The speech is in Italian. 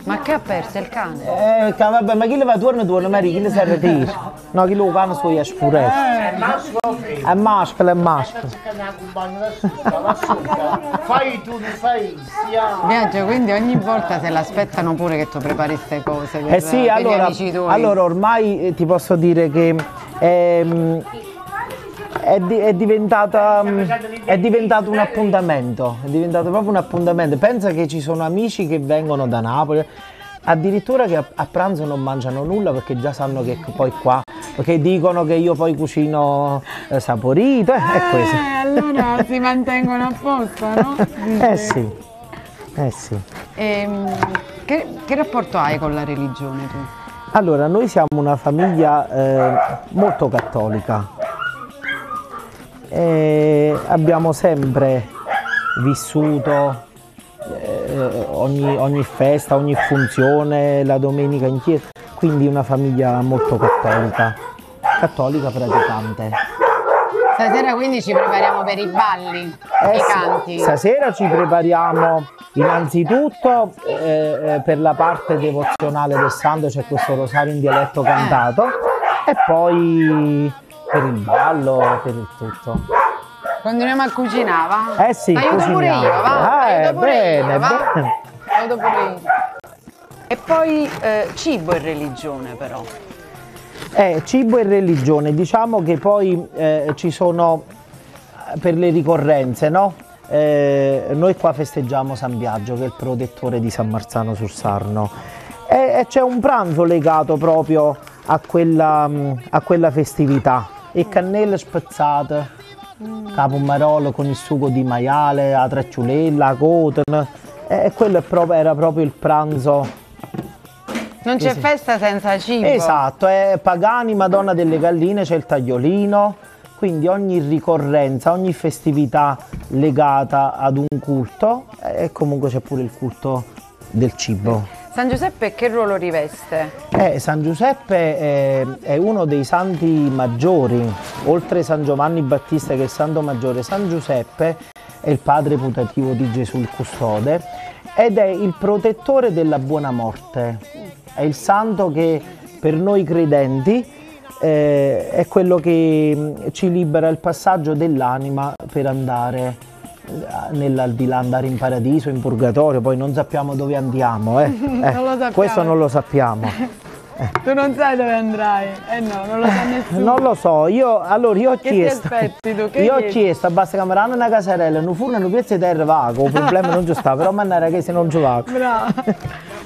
Ma che ha perso il cane? Vabbè, ma chi le va torna, Maria, chi le serve dire? No, chi lo cane suo esce pure. È maschera, è maschera. Fai tu, ne fai, Viaggio, quindi ogni volta se l'aspettano pure che tu prepari queste cose per, Sì, per gli amici tuoi. allora ormai ti posso dire che è diventato un appuntamento, è diventato proprio un appuntamento. Pensa che ci sono amici che vengono da Napoli, addirittura che a pranzo non mangiano nulla perché già sanno che poi qua, perché dicono che io poi cucino saporito e così. Allora si mantengono a posto, no? Sì, sì. Che rapporto hai con la religione tu? Allora, noi siamo una famiglia molto cattolica. Abbiamo sempre vissuto ogni festa, ogni funzione, la domenica in chiesa, quindi una famiglia molto cattolica praticante. Stasera quindi ci prepariamo per i balli, i canti. Stasera ci prepariamo innanzitutto per la parte devozionale del santo, c'è questo rosario in dialetto cantato, e poi per il ballo, per il tutto. Continuiamo a cucinare, va? Sì, aiuto pure io, va? Aiuto pure bene, io, va? bene. Aiuto pure io. E poi cibo e religione però. Cibo e religione, diciamo che poi ci sono per le ricorrenze, no? Noi qua festeggiamo San Biagio, che è il protettore di San Marzano sul Sarno, e c'è un pranzo legato proprio a quella festività, e cannelle spezzate, capomarolo con il sugo di maiale, la trecciulella, la coten, e quello era proprio il pranzo. Non c'è festa senza cibo. Esatto, è Pagani, Madonna delle Galline, c'è il tagliolino, quindi ogni ricorrenza, ogni festività legata ad un culto, e comunque c'è pure il culto del cibo. San Giuseppe che ruolo riveste? San Giuseppe è uno dei santi maggiori, oltre San Giovanni Battista che è il santo maggiore. San Giuseppe è il padre putativo di Gesù il custode ed è il protettore della buona morte. È il santo che per noi credenti è quello che ci libera il passaggio dell'anima per andare nell'aldilà, andare in paradiso, in purgatorio, poi non sappiamo dove andiamo, Non lo sappiamo. Questo non lo sappiamo. Tu non sai dove andrai? No, non lo sa nessuno. Non lo so, io ho Che chiesto. ti aspetti tu? Che Io ho chiedi? chiesto a basta camerana una caserella, non furono pezzi di terra vago, il problema non ci sta, però mannare che se non ci va. Bravo.